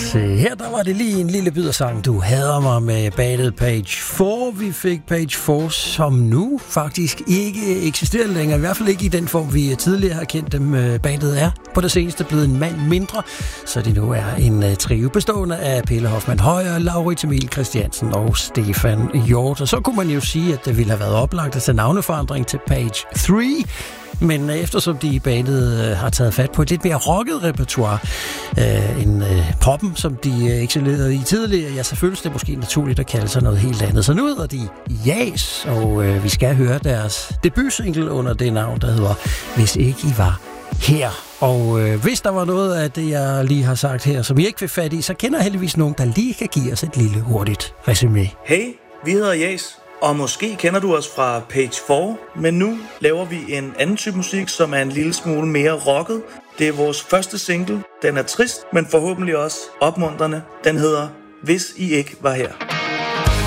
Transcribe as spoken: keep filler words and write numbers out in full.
Her der var det lige en lille bydersang, Du hader mig med bandet Page fire. Vi fik Page fire, som nu faktisk ikke eksisterer længere, i hvert fald ikke i den form, vi tidligere har kendt dem. Bandet er på det seneste blevet en mand mindre, så det nu er en trio bestående af Pelle Hoffmann Højer, Laurits Emil Christiansen og Stefan Hjort. Og så kunne man jo sige, at det ville have været oplagt at tage navneforandring til Page tre. Men eftersom de i bandet har taget fat på et lidt mere rocket repertoire øh, end øh, poppen, som de excellerede i tidligere, ja, så føles det måske naturligt at kalde sig noget helt andet. Så nu hedder de Jas, og øh, vi skal høre deres debutsingle under det navn, der hedder Hvis ikke I var her. Og øh, hvis der var noget af det, jeg lige har sagt her, som I ikke vil fat i, så kender jeg heldigvis nogen, der lige kan give os et lille hurtigt resumé. Hey, vi hedder Jas. Og måske kender du os fra Page fire, men nu laver vi en anden type musik, som er en lille smule mere rocket. Det er vores første single. Den er trist, men forhåbentlig også opmuntrende. Den hedder Hvis I ikke var her.